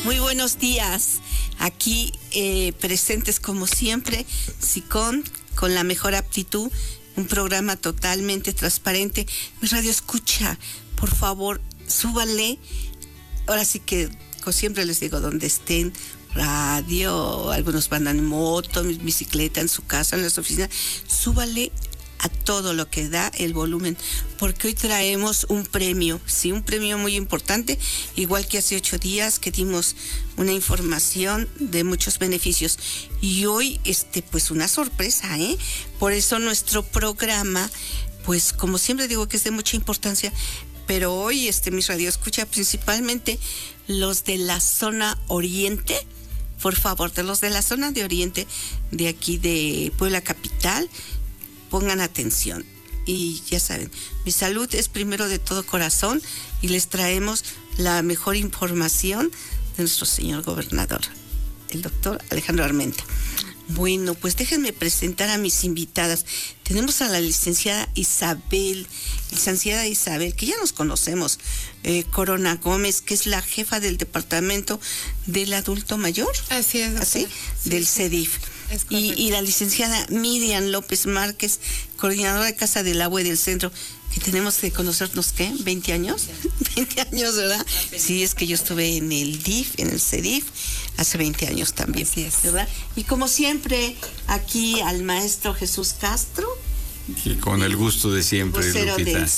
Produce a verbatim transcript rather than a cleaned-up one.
Muy buenos días. Aquí eh, presentes como siempre, SICON, con la mejor aptitud, un programa totalmente transparente. Mi radio escucha, por favor, súbanle. Ahora sí que, como siempre les digo, donde estén, radio, algunos van en moto, en bicicleta, en su casa, en las oficinas, súbale a todo lo que da el volumen, porque hoy traemos un premio, sí, un premio muy importante, igual que hace ocho días que dimos una información de muchos beneficios, y hoy, este, pues una sorpresa, ¿eh? Por eso nuestro programa, pues como siempre digo que es de mucha importancia, pero hoy, este, mi radio escucha principalmente los de la zona oriente, por favor, de los de la zona de oriente, de aquí de Puebla Capital, pongan atención. Y ya saben, mi salud es primero de todo corazón y les traemos la mejor información de nuestro señor gobernador, el doctor Alejandro Armenta. Bueno, pues déjenme presentar a mis invitadas. Tenemos a la licenciada Isabel, licenciada Isabel, que ya nos conocemos, eh, Corona Gómez, que es la jefa del Departamento del Adulto Mayor. Así es, ¿Así? Sí, del C E D I F. Y, y la licenciada Miriam López Márquez, coordinadora de Casa del Agua y del Centro, que tenemos que conocernos, ¿qué? ¿veinte años? veinte años, ¿verdad? Sí, es que yo estuve en el D I F, en el C E D I F, hace veinte años también, así es, ¿verdad? Y como siempre, aquí al maestro Jesús Castro. Y con el gusto de siempre, vocero Lupita. del